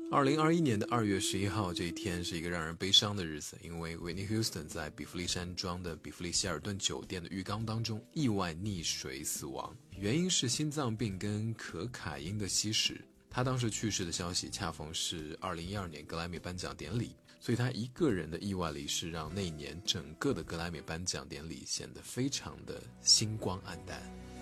2021年的2月11号这一天是一个让人悲伤的日子，因为 Whitney Houston 在比弗利山庄的比弗利希尔顿酒店的浴缸当中意外溺水死亡，原因是心脏病跟可卡因的吸食。他当时去世的消息恰逢是2012年格莱美颁奖典礼，所以他一个人的意外离世让那一年整个的格莱美颁奖典礼显得非常的星光黯淡。